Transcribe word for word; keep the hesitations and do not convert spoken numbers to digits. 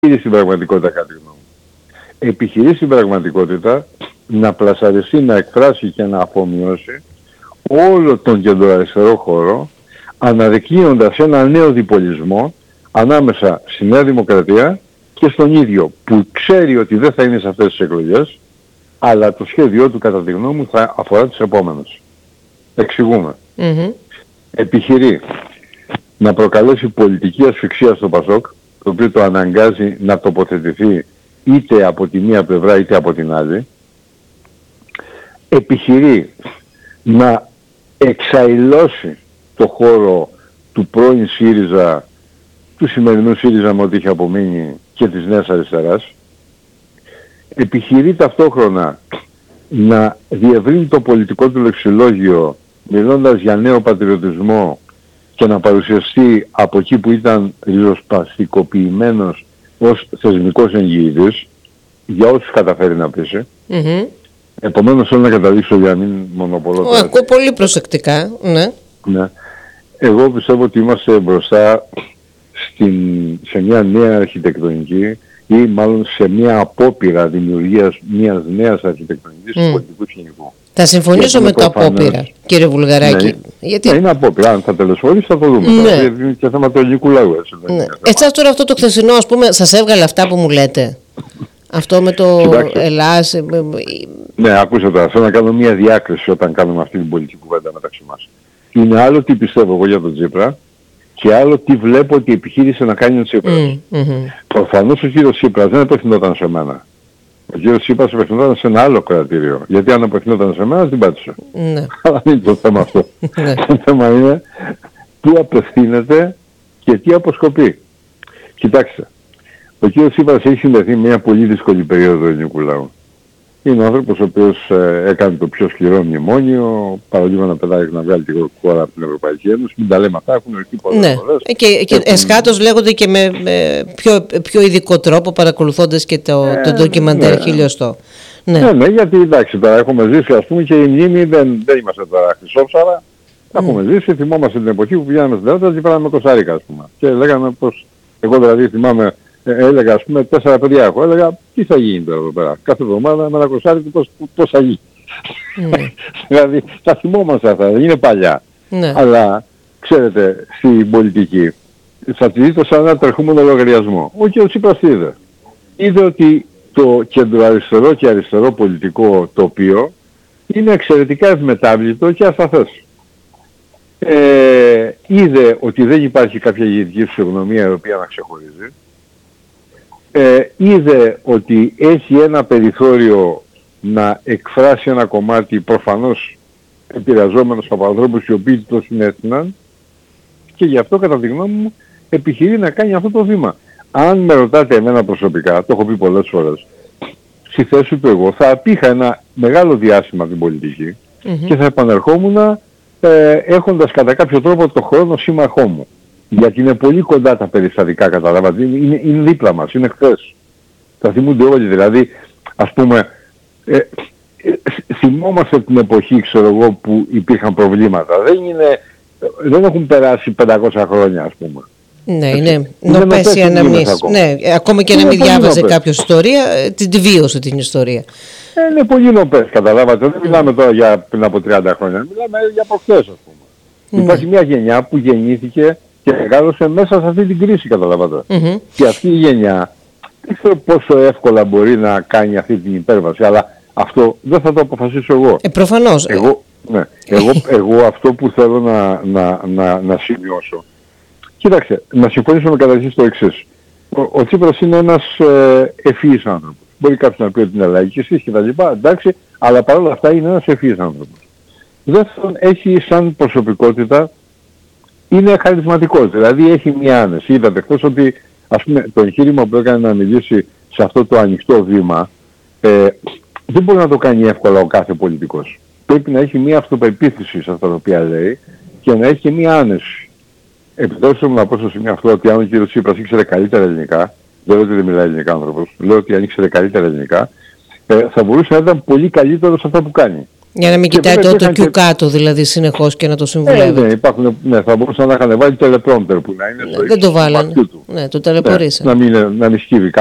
στην πραγματικότητα κάτι γνώμη. Επιχειρεί στην πραγματικότητα να πλασαριστεί, να εκφράσει και να αφομοιώσει όλο τον κεντροαριστερό χώρο, αναδεικνύοντας ένα νέο διπολισμό ανάμεσα στη Νέα Δημοκρατία και στον ίδιο, που ξέρει ότι δεν θα είναι σε αυτές τις εκλογές, αλλά το σχέδιό του κατά τη γνώμη μου θα αφορά τις επόμενες. Εξηγούμε. Mm-hmm. Επιχειρεί να προκαλέσει πολιτική ασφυξία στο ΠΑΣΟΚ, το οποίο το αναγκάζει να τοποθετηθεί είτε από τη μία πλευρά είτε από την άλλη. Επιχειρεί να εξαϊλώσει το χώρο του πρώην ΣΥΡΙΖΑ, του σημερινού ΣΥΡΙΖΑ με ό,τι είχε απομείνει, και της Νέας Αριστεράς. Επιχειρεί ταυτόχρονα να διευρύνει το πολιτικό του λεξιλόγιο μιλώντας για νέο πατριωτισμό και να παρουσιαστεί από εκεί που ήταν ριζοσπαστικοποιημένος ως θεσμικός εγγυητής για όσους καταφέρει να πείσει. Mm-hmm. Επομένως θέλω να καταλήξω για να μην μονοπολώ. Oh, ακούω πολύ προσεκτικά, ναι. Ναι. Εγώ πιστεύω ότι είμαστε μπροστά στην, σε μια νέα αρχιτεκτονική ή μάλλον σε μια απόπειρα δημιουργίας μιας νέας αρχιτεκτονικής mm. του πολιτικού σκηνικού. Θα συμφωνήσω με το απόπειρα, κύριε Βουλγαράκη. Ναι, γιατί... ναι, είναι απόπειρα. Αν θα τελεσφορήσει θα το δούμε. Ναι. Δηλαδή, είναι και θέμα του ελληνικού λαού. Ναι. Εσάς τώρα αυτό το χθεσινό, ας πούμε, σας έβγαλε αυτά που μου λέτε. Αυτό με το Ελλάς. Ναι, ακούστε τώρα. Θέλω να κάνω μια διάκριση όταν κάνουμε αυτή την πολιτική κουβέντα μεταξύ μας. Είναι άλλο τι πιστεύω εγώ για τον Τσίπρα και άλλο τι βλέπω ότι επιχείρησε να κάνει ο Τσίπρας. Mm, mm-hmm. Προφανώς ο κύριος Τσίπρας δεν απευθυνόταν σε μένα. Ο κύριος Τσίπρας απευθυνόταν σε ένα άλλο κρατήριο. Γιατί αν απευθυνόταν σε μένα, την πάτησε. Ναι. Αλλά δεν είναι το θέμα αυτό. Το θέμα είναι πού απευθύνεται και τι αποσκοπεί. Κοιτάξτε, ο κύριος Τσίπρας έχει συνδεθεί μια πολύ δύσκολη περίοδο του ελληνικού λαού. Είναι ο άνθρωπος ο οποίος ε, έκανε το πιο σκληρό μνημόνιο, παραλίγο να πετάει να βγάλει τη χώρα από την Ευρωπαϊκή Ένωση. Μην τα λέμε αυτά, έχουν ρηχθεί πολλές ναι. φορές. Και, και έχουν... εσχάτως λέγονται και με, με πιο, πιο ειδικό τρόπο, παρακολουθώντας και το, ε, το ντοκιμαντέρ ναι. χιλιοστό. Ναι. ναι, ναι, γιατί εντάξει τώρα έχουμε ζήσει, ας πούμε, και η μνήμη δεν, δεν είμαστε τώρα χρυσόψαρα. Mm. Έχουμε ζήσει, θυμόμαστε την εποχή που πηγαίναμε στην Ελλάδα και πέραμε κοσάρικα, ας πούμε. Και λέγαμε πως, εγώ δηλαδή θυμάμαι, Ε, έλεγα ας πούμε τέσσερα παιδιά έχω, έλεγα τι θα γίνει τώρα εδώ πέρα, κάθε εβδομάδα με ένα κοσάρι πώς, πώς θα γίνει. Mm. Δηλαδή τα θυμόμαστε αυτά, δεν είναι παλιά. Mm. Αλλά ξέρετε στην πολιτική θα τη δείτε σαν ένα τρεχούμενο λογαριασμό. Ο κ. Τσίπρας τι είδε. Είδε ότι το κεντροαριστερό και αριστερό πολιτικό τοπίο είναι εξαιρετικά ευμετάβλητο και ασταθές. Ε, είδε ότι δεν υπάρχει κάποια ηγετική φυσιογνωμία η οποία να ξεχωρίζει. Ε, είδε ότι έχει ένα περιθώριο να εκφράσει ένα κομμάτι προφανώς επηρεαζόμενος από ανθρώπους οι οποίοι το συνέστηναν και γι' αυτό κατά τη γνώμη μου επιχειρεί να κάνει αυτό το βήμα. Αν με ρωτάτε εμένα προσωπικά, το έχω πει πολλές φορές, στη θέση του εγώ θα απήχα ένα μεγάλο διάστημα την πολιτική mm-hmm. και θα επανερχόμουν ε, έχοντας κατά κάποιο τρόπο το χρόνο σύμμαχό μου. Γιατί είναι πολύ κοντά τα περιστατικά, καταλάβατε, είναι, είναι δίπλα μας, είναι χθες. Θα θυμούνται όλοι, δηλαδή, ας πούμε, ε, ε, θυμόμαστε την εποχή, ξέρω εγώ, που υπήρχαν προβλήματα. Δεν είναι, δεν έχουν περάσει πεντακόσια χρόνια, ας πούμε. Ναι, είναι νοπές οι αναμνήσεις. Ναι, ακόμα και να μην διάβαζε κάποιος ιστορία, την τη βίωσε την ιστορία. Ε, είναι πολύ νοπές, καταλάβατε. Δεν μιλάμε τώρα για πριν από τριάντα χρόνια, μιλάμε για προχθές, ας πούμε. Mm. Υπάρχει μια γενιά που γεννήθηκε και μεγάλωσε μέσα σε αυτή την κρίση, καταλαβαίνετε. Mm-hmm. Και αυτή η γενιά δεν ξέρω πόσο εύκολα μπορεί να κάνει αυτή την υπέρβαση, αλλά αυτό δεν θα το αποφασίσω εγώ. Ε, προφανώς. Εγώ, ναι, εγώ, εγώ αυτό που θέλω να, να, να, να σημειώσω. Κοίταξε, να συμφωνήσουμε καταρχήν στο εξής. Ο, ο Τσίπρας είναι ένας ε, ευφυής άνθρωπος. Μπορεί κάποιος να πει ότι είναι λαϊκιστής και τα λοιπά, εντάξει, αλλά παρόλα αυτά είναι ένας ευφυής άνθρωπος. Δεύτερον, έχει σαν προσωπικότητα, είναι χαρισματικός, δηλαδή έχει μια άνεση. Είδατε χθες ότι, ας πούμε, το εγχείρημα που έκανε να μιλήσει σε αυτό το ανοιχτό βήμα, ε, δεν μπορεί να το κάνει εύκολα ο κάθε πολιτικός. Πρέπει να έχει μια αυτοπεποίθηση σε αυτά τα οποία λέει και να έχει και μια άνεση. Επιτρέψτε μου να πω στο σημείο αυτό ότι αν ο κύριος Τσίπρας ήξερε καλύτερα ελληνικά, δεν λέω ότι δεν μιλάει ελληνικά άνθρωπος, λέω ότι αν ήξερε καλύτερα ελληνικά, ε, θα μπορούσε να ήταν πολύ καλύτερο σε αυτά που κάνει. Για να μην κοιτάει το, το Q κάτω δηλαδή συνεχώς και να το συμβουλεύει. Ναι, ναι, υπάρχουν, ναι, θα μπορούσαν να είχαν βάλει τελεπρόμπτερ που να είναι Ναι, στο δεν το βάλανε. του. Ναι, το ταλαιπωρήσαν. Ναι, να μην, να μην σκύβει